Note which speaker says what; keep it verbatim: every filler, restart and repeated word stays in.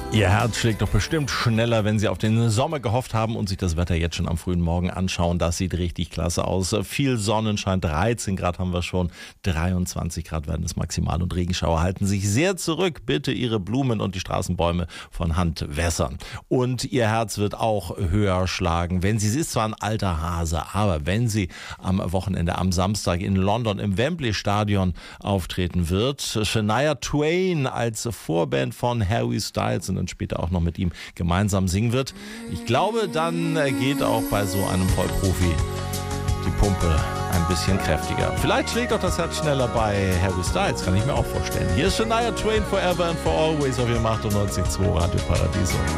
Speaker 1: Ihr Herz schlägt doch bestimmt schneller, wenn Sie auf den Sommer gehofft haben und sich das Wetter jetzt schon am frühen Morgen anschauen. Das sieht richtig klasse aus. Viel Sonnenschein, dreizehn Grad haben wir schon, dreiundzwanzig Grad werden es maximal und Regenschauer halten sich sehr zurück. Bitte Ihre Blumen und die Straßenbäume von Hand wässern. Und Ihr Herz wird auch höher schlagen, wenn Sie, sie ist zwar ein alter Hase, aber wenn sie am Wochenende am Samstag in London im Wembley Stadion auftreten wird, Shania Twain als Vorband von Harry Styles und dann später auch noch mit ihm gemeinsam singen wird. Ich glaube, dann geht auch bei so einem Vollprofi die Pumpe ein bisschen kräftiger. Vielleicht schlägt auch das Herz schneller bei Harry Styles, kann ich mir auch vorstellen. Hier ist Shania Twain, Forever and for Always auf Ihrem achtundneunzig Komma zwei Radio Paradiso.